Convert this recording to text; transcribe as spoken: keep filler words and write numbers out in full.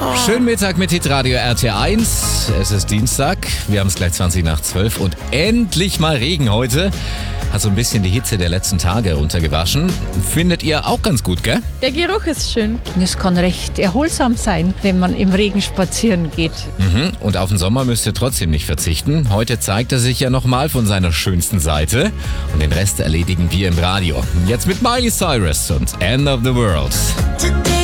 Schönen Mittag mit Hitradio R T eins. Es ist Dienstag, wir haben es gleich zwanzig nach zwölf und endlich mal Regen heute. Hat so ein bisschen die Hitze der letzten Tage runtergewaschen. Findet ihr auch ganz gut, gell? Der Geruch ist schön. Es kann recht erholsam sein, wenn man im Regen spazieren geht. Mhm. Und auf den Sommer müsst ihr trotzdem nicht verzichten. Heute zeigt er sich ja nochmal von seiner schönsten Seite. Und den Rest erledigen wir im Radio. Jetzt mit Miley Cyrus und End of the World.